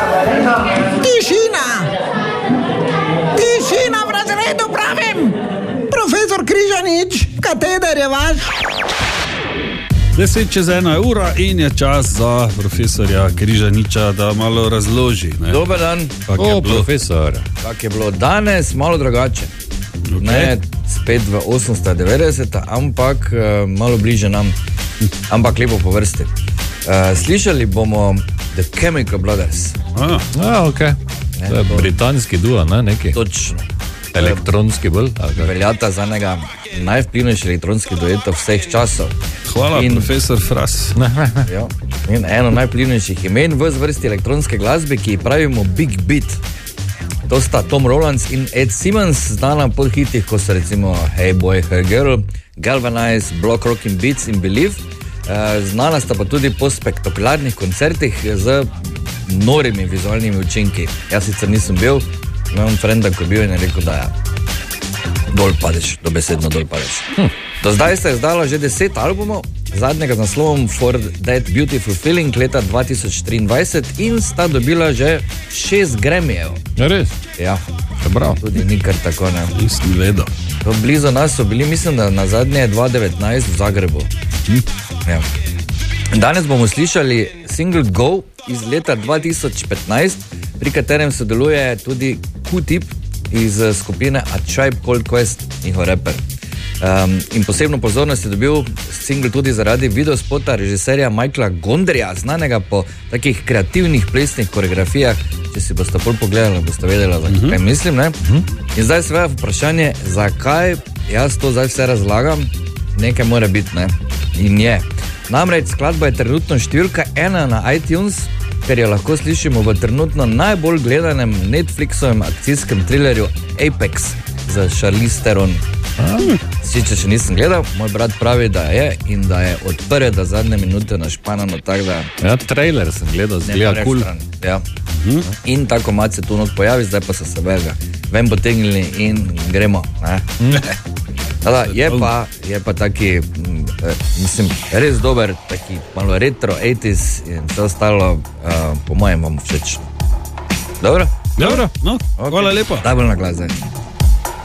Tišina! Tišina v razredu, pravim! Profesor Križanič, kateder je vaš? 10:01 ura in je čas za profesorja Križaniča, da malo razloži. Ne? Dober dan. Profesor. Kak je bilo danes, malo drugače. Okay. Ne, spet v 890, ampak malo bliže nam, ampak lepo po vrsti. Slišali bomo The Chemical Brothers. Ok. To je britanski duo, ne, neki? Točno. Elektronski bolj? Veljata za enega najvplivnejših elektronskih duetov vseh časov. Hvala, profesor Fras. Ja, in eno najvplivnejših imen v zvrsti elektronske glasbe, ki ji pravimo Big Beat. To sta Tom Rowlands in Ed Simmons, znana po hitih, ko so recimo Hey Boy, Hey Girl, Galvanize, Block Rockin' Beats in Believe. Znana sta pa tudi po spektakularnih koncertih z norimi vizualnimi učinki. Jaz sicer nisem bil, imam frenda, ko je bil in je rekel, da dol padeš, dobesedno dol padeš. Do zdaj sta izdala že 10 albumov, zadnjega z naslovom For That Beautiful Feeling leta 2023 in sta dobila že 6 Grammyjev. Ja, res? Ja, prav. Tudi ni kar tako, ne. Nisem vedel. Blizu nas so bili, mislim, da na zadnje 2019 v Zagrebu. Ja. Danes bomo slišali single Go iz leta 2015, pri katerem sodeluje tudi Q-Tip iz skupine A Tribe Called Quest, njihov raper. In posebno pozornost je dobil single tudi zaradi videospota režiserja Michaela Gonderja, znanega po takih kreativnih plesnih koreografijah. Če si boste bolj pogledali, boste vedeli, za kaj mislim, ne? In zdaj seveda vprašanje, zakaj jaz to zdaj vse razlagam, nekaj mora biti, ne? In je. Namreč skladba je trenutno številka 1 na iTunes, ker jo lahko slišimo v trenutno najbolj gledanem Netflixovem akcijskem trilerju Apex z Charlize Theron. Sicer še nisem gledal, moj brat pravi, da je in da je od prve do zadnje minute našpanano tak, da... Ja, trailer sem gledal, zgleda cool. Ja. In tako mat se tu not pojavi, zdaj pa so se ven potegnili in gremo. Tada, je pa taki, mislim, res dober, taki malo retro, 80s in vse ostalo, po mojem vam všeč. Dobro? Dobro, no, hvala lepa. Daj bolj na glas zdaj.